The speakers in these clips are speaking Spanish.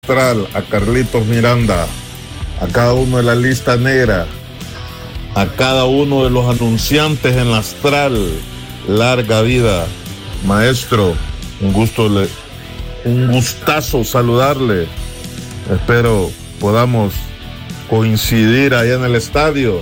a Carlitos Miranda, a cada uno de la lista negra, a cada uno de los anunciantes en la Astral, larga vida. Maestro, un gustazo saludarle. Espero podamos coincidir allá en el estadio.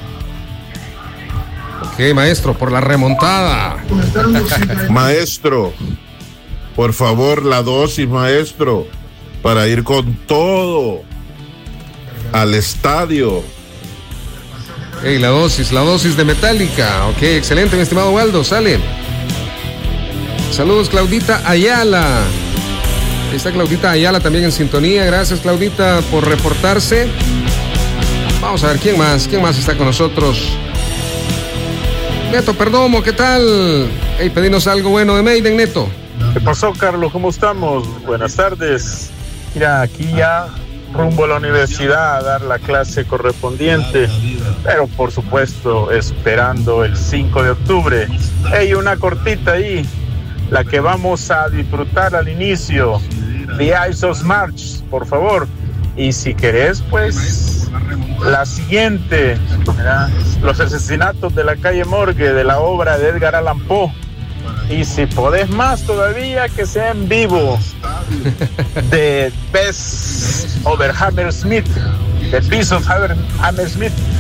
Ok, maestro, por la remontada. Maestro, por favor, la dosis, maestro, para ir con todo al estadio. Hey, la dosis de Metallica. Ok, excelente, mi estimado Waldo, sale. Saludos, Claudita Ayala. Ahí está Claudita Ayala también en sintonía. Gracias, Claudita, por reportarse. Vamos a ver quién más está con nosotros. Neto Perdomo, ¿qué tal? Hey, pedinos algo bueno de Maiden, Neto. ¿Qué pasó, Carlos? ¿Cómo estamos? Buenas tardes. Mira, aquí ya rumbo a la universidad a dar la clase correspondiente, pero por supuesto esperando el 5 de octubre. Hey, una cortita ahí, la que vamos a disfrutar al inicio, The Ice of March, por favor. Y si querés, pues la siguiente, ¿verdad? Los asesinatos de la calle Morgue, de la obra de Edgar Allan Poe. Y si podés más todavía, que sea en vivo, de Best over Hammersmith, The Piece of Hammersmith,